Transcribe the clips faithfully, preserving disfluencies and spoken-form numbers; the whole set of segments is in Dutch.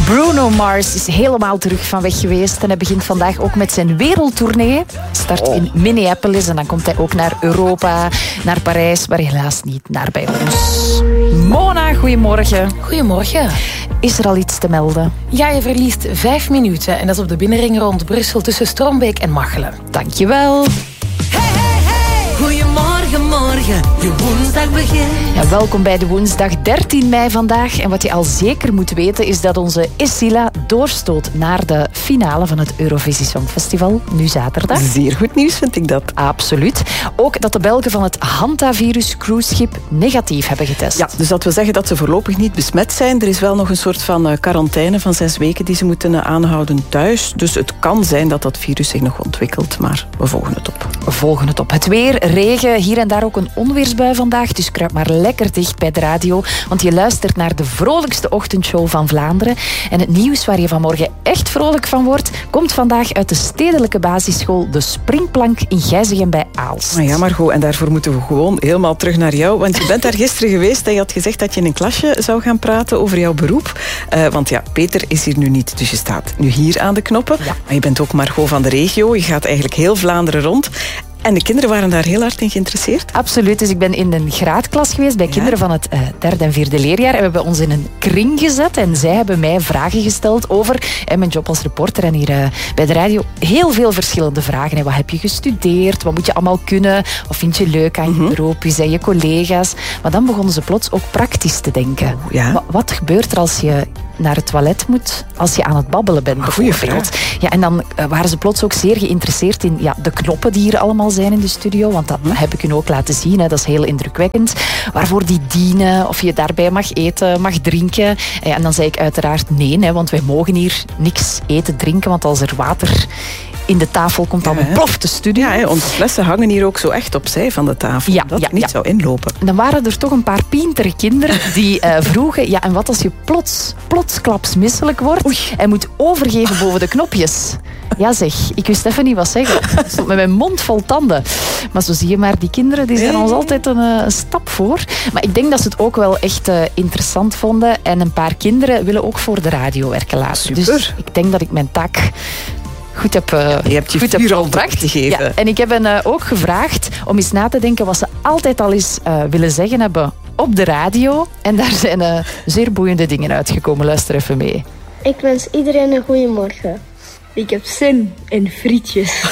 Bruno Mars is helemaal terug van weg geweest en hij begint vandaag ook met zijn wereldtournee. Start oh. in Minneapolis en dan komt hij ook naar Europa, naar Parijs, maar helaas niet naar bij ons. Mona, goedemorgen. Goedemorgen. Is er al iets te melden? Ja, je verliest vijf minuten en dat is op de binnenring rond Brussel tussen Strombeek en Machelen. Dankjewel. Hey, hey, hey. Goedemorgen, morgen. Je woensdag begint. Ja, welkom bij de woensdag dertien mei vandaag. En wat je al zeker moet weten is dat onze Esila doorstoot naar de finale van het Eurovisie Songfestival. Nu zaterdag. Zeer goed nieuws vind ik dat. Absoluut. Ook dat de Belgen van het Hantavirus cruiseschip negatief hebben getest. Ja, dus dat wil zeggen dat ze voorlopig niet besmet zijn. Er is wel nog een soort van quarantaine van zes weken die ze moeten aanhouden thuis. Dus het kan zijn dat dat virus zich nog ontwikkelt, maar we volgen het op. We volgen het op. Het weer, regen, hier en daar ook een onweersbui vandaag. Dus kruip maar lekker dicht bij de radio, want je luistert naar de vrolijkste ochtendshow van Vlaanderen. En het nieuws waar je vanmorgen echt vrolijk van wordt, komt vandaag uit de stedelijke basisschool De Springplank in Gijzegem bij Aalst. Nou ja, Margot, en daarvoor moeten we gewoon helemaal terug naar jou. Want je bent daar gisteren geweest en je had gezegd dat je in een klasje zou gaan praten over jouw beroep. Uh, want ja, Peter is hier nu niet, dus je staat nu hier aan de knoppen. Ja. Maar je bent ook Margot van de regio. Je gaat eigenlijk heel Vlaanderen rond. En de kinderen waren daar heel hard in geïnteresseerd? Absoluut. Dus ik ben in een graadklas geweest bij ja. kinderen van het uh, derde en vierde leerjaar. En we hebben ons in een kring gezet. En zij hebben mij vragen gesteld over en mijn job als reporter. En hier uh, bij de radio heel veel verschillende vragen. En wat heb je gestudeerd? Wat moet je allemaal kunnen? Wat vind je leuk aan je mm-hmm. beroep? Wie zijn je collega's? Maar dan begonnen ze plots ook praktisch te denken. Oh, ja. wat, wat gebeurt er als je naar het toilet moet, als je aan het babbelen bent, bijvoorbeeld? Ja, en dan uh, waren ze plots ook zeer geïnteresseerd in ja, de knoppen die hier allemaal zijn in de studio, want dat hm. heb ik hun ook laten zien, hè. Dat is heel indrukwekkend. Waarvoor die dienen, of je daarbij mag eten, mag drinken. Ja, en dan zei ik uiteraard nee, hè, want wij mogen hier niks eten, drinken, want als er water in de tafel komt, dan ja, ploft de studio. Ja, hè, onze flessen hangen hier ook zo echt opzij van de tafel, ja, dat ja, het niet ja. zou inlopen. Dan waren er toch een paar pientere kinderen die uh, vroegen, ja, en wat als je plots, plotsklaps misselijk wordt Oei. en moet overgeven boven de knopjes? Ja zeg, ik wist even niet wat zeggen. Ik stond met mijn mond vol tanden. Maar zo zie je maar, die kinderen die zijn ons altijd een, uh, een stap voor. Maar ik denk dat ze het ook wel echt uh, interessant vonden. En een paar kinderen willen ook voor de radio werken later. Super. Dus ik denk dat ik mijn taak goed heb uh, ja, je hebt je goed vuur al te geven. Ja, en ik heb hen uh, ook gevraagd om eens na te denken wat ze altijd al eens uh, willen zeggen hebben op de radio. En daar zijn uh, zeer boeiende dingen uitgekomen. Luister even mee. Ik wens iedereen een goede morgen. Ik heb zin in frietjes.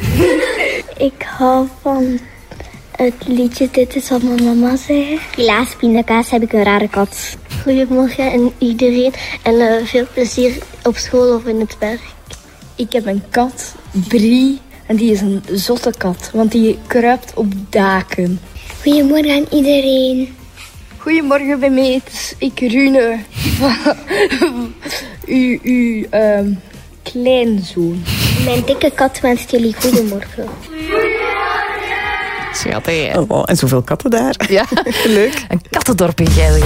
Ik hou van het liedje Dit is wat mijn mama zei. Helaas, pindakaas, heb ik een rare kat. Goedemorgen en iedereen. En uh, veel plezier op school of in het werk. Ik heb een kat, Brie, en die is een zotte kat, want die kruipt op daken. Goedemorgen aan iedereen. Goedemorgen bij mij, het is ik Rune, uw, uw um, kleinzoon. Mijn dikke kat wenst jullie goedemorgen. Schattig, hè? Oh, en zoveel katten daar. Ja, leuk. Een kattendorp in Gijzegem.